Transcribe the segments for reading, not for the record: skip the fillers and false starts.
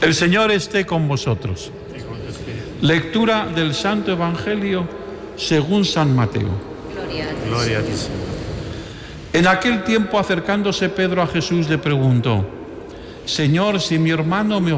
El Señor esté con vosotros. Lectura del Santo Evangelio según San Mateo. Gloria a ti, Señor. En aquel tiempo, acercándose Pedro a Jesús, le preguntó: Señor, si mi hermano me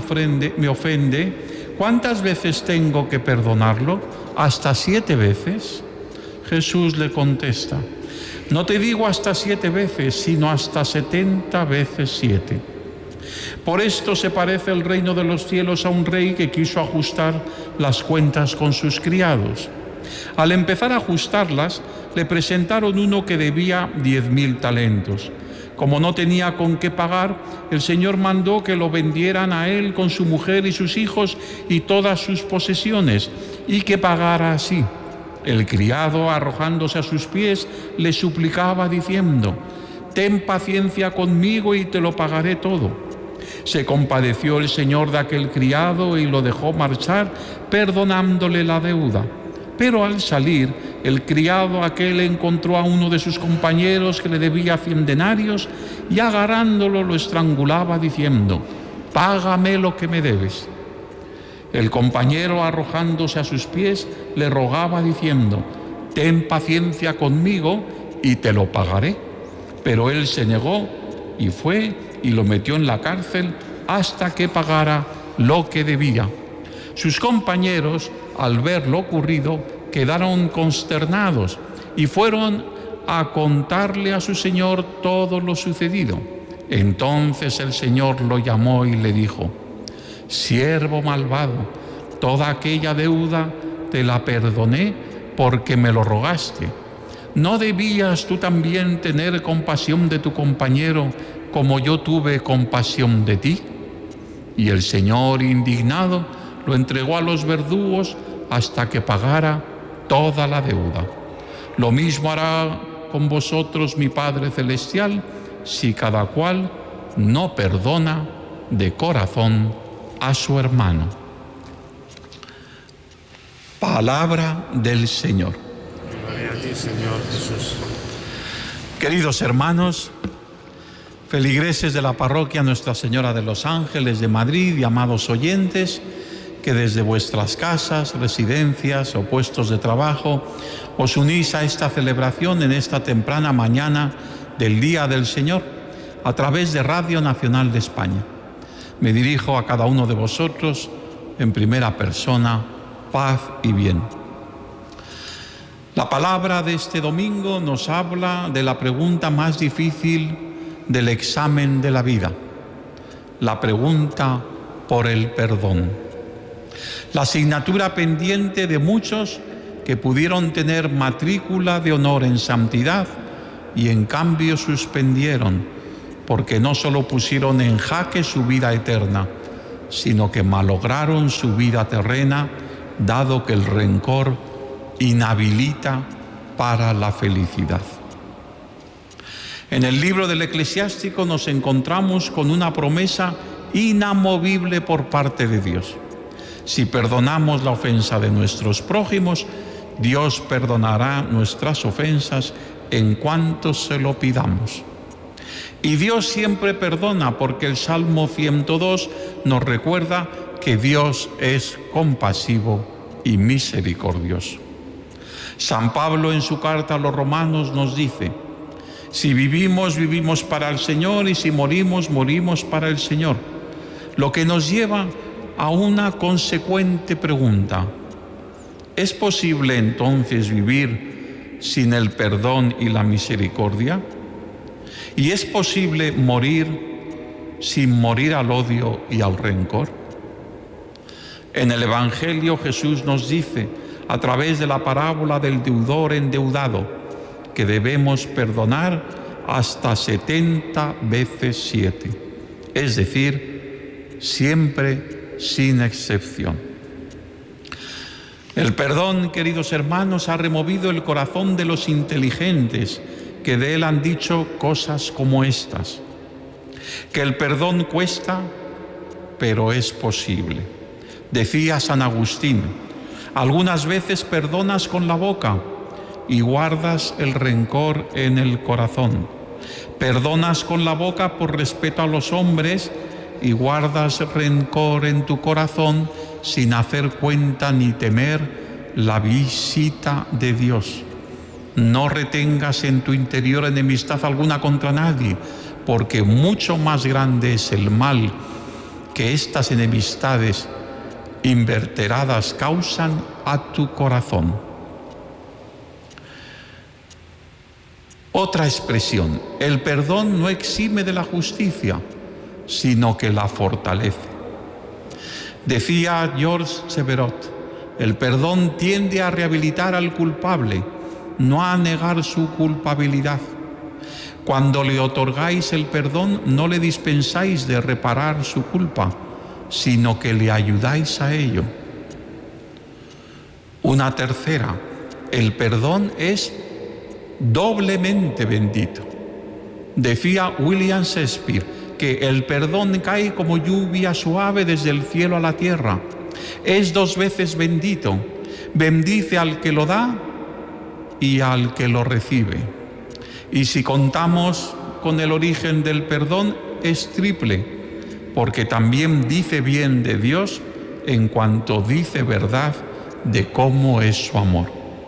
ofende, ¿cuántas veces tengo que perdonarlo? ¿Hasta 7 veces? Jesús le contesta: no te digo hasta 7 veces, sino hasta 70 veces 7. Por esto se parece el reino de los cielos a un rey que quiso ajustar las cuentas con sus criados. Al empezar a ajustarlas, le presentaron uno que debía 10.000 talentos. Como no tenía con qué pagar, el Señor mandó que lo vendieran a él con su mujer y sus hijos y todas sus posesiones, y que pagara así. El criado, arrojándose a sus pies, le suplicaba diciendo: ten paciencia conmigo y te lo pagaré todo. Se compadeció el Señor de aquel criado y lo dejó marchar, perdonándole la deuda. Pero al salir, el criado aquel encontró a uno de sus compañeros que le debía 100 denarios y agarrándolo lo estrangulaba diciendo: págame lo que me debes. El compañero, arrojándose a sus pies, le rogaba diciendo: ten paciencia conmigo y te lo pagaré. Pero él se negó y fue y lo metió en la cárcel hasta que pagara lo que debía. Sus compañeros, al ver lo ocurrido, quedaron consternados y fueron a contarle a su señor todo lo sucedido. Entonces el Señor lo llamó y le dijo: siervo malvado, toda aquella deuda te la perdoné porque me lo rogaste. ¿No debías tú también tener compasión de tu compañero como yo tuve compasión de ti? Y el Señor, indignado, lo entregó a los verdugos hasta que pagara toda la deuda. Lo mismo hará con vosotros mi Padre Celestial, si cada cual no perdona de corazón a su hermano. Palabra del Señor. Gloria a ti, Señor Jesús. Queridos hermanos, feligreses de la parroquia Nuestra Señora de los Ángeles de Madrid y amados oyentes, que desde vuestras casas, residencias o puestos de trabajo os unís a esta celebración en esta temprana mañana del Día del Señor a través de Radio Nacional de España. Me dirijo a cada uno de vosotros en primera persona: paz y bien. La palabra de este domingo nos habla de la pregunta más difícil del examen de la vida, la pregunta por el perdón. La asignatura pendiente de muchos que pudieron tener matrícula de honor en santidad y en cambio suspendieron, porque no solo pusieron en jaque su vida eterna, sino que malograron su vida terrena, dado que el rencor inhabilita para la felicidad. En el libro del Eclesiástico nos encontramos con una promesa inamovible por parte de Dios. Si perdonamos la ofensa de nuestros prójimos, Dios perdonará nuestras ofensas en cuanto se lo pidamos. Y Dios siempre perdona, porque el Salmo 102 nos recuerda que Dios es compasivo y misericordioso. San Pablo en su carta a los Romanos nos dice: si vivimos, vivimos para el Señor, y si morimos, morimos para el Señor. Lo que nos lleva a una consecuente pregunta: ¿es posible entonces vivir sin el perdón y la misericordia? ¿Y es posible morir sin morir al odio y al rencor? En el Evangelio Jesús nos dice, a través de la parábola del deudor endeudado, que debemos perdonar hasta 70 veces 7, es decir, siempre sin excepción. El perdón, queridos hermanos, ha removido el corazón de los inteligentes, que de él han dicho cosas como estas: que el perdón cuesta, pero es posible. Decía San Agustín: algunas veces perdonas con la boca y guardas el rencor en el corazón. Perdonas con la boca por respeto a los hombres y guardas rencor en tu corazón sin hacer cuenta ni temer la visita de Dios. No retengas en tu interior enemistad alguna contra nadie, porque mucho más grande es el mal que estas enemistades inverteradas causan a tu corazón. Otra expresión: el perdón no exime de la justicia, sino que la fortalece. Decía Georges Severot, el perdón tiende a rehabilitar al culpable, no a negar su culpabilidad. Cuando le otorgáis el perdón, no le dispensáis de reparar su culpa, sino que le ayudáis a ello. Una tercera: el perdón es doblemente bendito. Decía William Shakespeare que el perdón cae como lluvia suave desde el cielo a la tierra. Es 2 veces bendito. Bendice al que lo da y al que lo recibe. Y si contamos con el origen del perdón, es triple, porque también dice bien de Dios en cuanto dice verdad de cómo es su amor.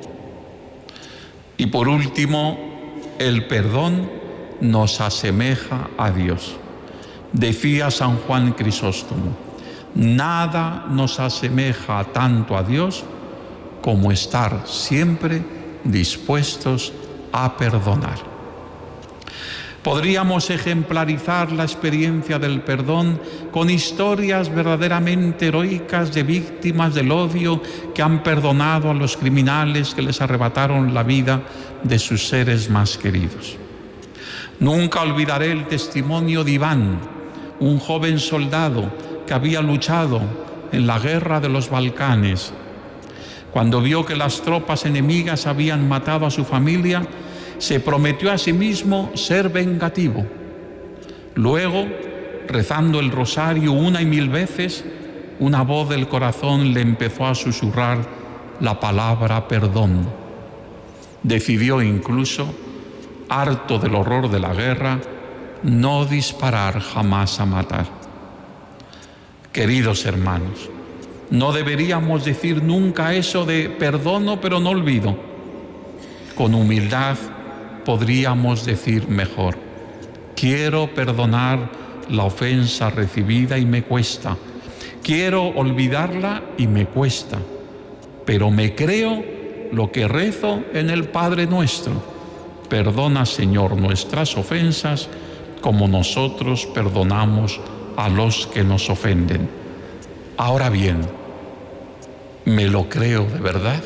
Y por último, el perdón nos asemeja a Dios. Decía San Juan Crisóstomo, nada nos asemeja tanto a Dios como estar siempre dispuestos a perdonar. Podríamos ejemplarizar la experiencia del perdón con historias verdaderamente heroicas de víctimas del odio que han perdonado a los criminales que les arrebataron la vida de sus seres más queridos. Nunca olvidaré el testimonio de Iván, un joven soldado que había luchado en la guerra de los Balcanes. Cuando vio que las tropas enemigas habían matado a su familia, se prometió a sí mismo ser vengativo. Luego, rezando el rosario 1 y 1000 veces, una voz del corazón le empezó a susurrar la palabra perdón. Decidió incluso, harto del horror de la guerra, no disparar jamás a matar. Queridos hermanos, no deberíamos decir nunca eso de perdono pero no olvido. Con humildad podríamos decir mejor, quiero perdonar la ofensa recibida y me cuesta, quiero olvidarla y me cuesta, pero me creo lo que rezo en el Padre Nuestro: perdona, Señor, nuestras ofensas como nosotros perdonamos a los que nos ofenden. Ahora bien, ¿me lo creo de verdad?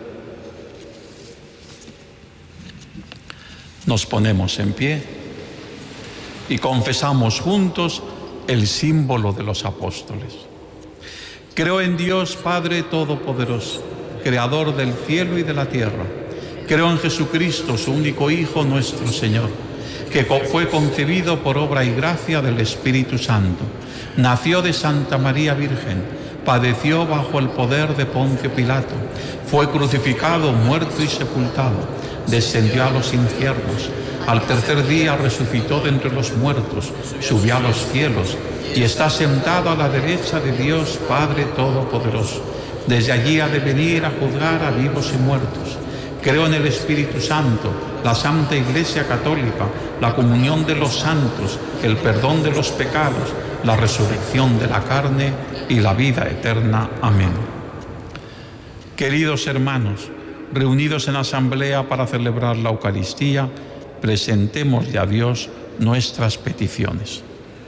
Nos ponemos en pie y confesamos juntos el símbolo de los apóstoles. Creo en Dios Padre Todopoderoso, Creador del cielo y de la tierra. Creo en Jesucristo, su único Hijo, nuestro Señor, que fue concebido por obra y gracia del Espíritu Santo. Nació de Santa María Virgen, padeció bajo el poder de Poncio Pilato, fue crucificado, muerto y sepultado, descendió a los infiernos, al tercer día resucitó de entre los muertos, subió a los cielos y está sentado a la derecha de Dios Padre Todopoderoso. Desde allí ha de venir a juzgar a vivos y muertos. Creo en el Espíritu Santo, la Santa Iglesia Católica, la comunión de los santos, el perdón de los pecados, la resurrección de la carne y la vida eterna. Amén. Queridos hermanos, reunidos en asamblea para celebrar la Eucaristía, presentémosle a Dios nuestras peticiones.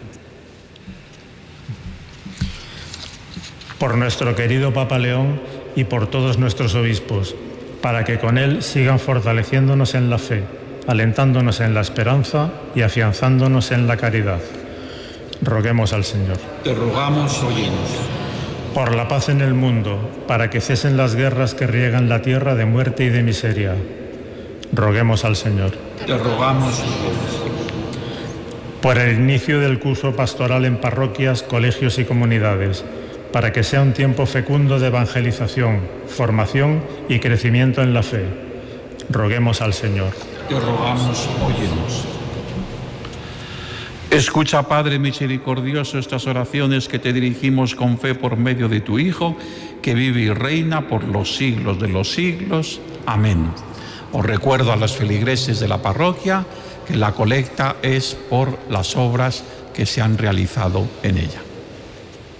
Por nuestro querido Papa León y por todos nuestros obispos, para que con él sigan fortaleciéndonos en la fe, alentándonos en la esperanza y afianzándonos en la caridad. Roguemos al Señor. Te rogamos, óyenos. Por la paz en el mundo, para que cesen las guerras que riegan la tierra de muerte y de miseria. Roguemos al Señor. Te rogamos, óyenos. Por el inicio del curso pastoral en parroquias, colegios y comunidades, para que sea un tiempo fecundo de evangelización, formación y crecimiento en la fe. Roguemos al Señor. Te rogamos, óyenos. Escucha, Padre misericordioso, estas oraciones que te dirigimos con fe por medio de tu Hijo, que vive y reina por los siglos de los siglos. Amén. Os recuerdo a los feligreses de la parroquia que la colecta es por las obras que se han realizado en ella.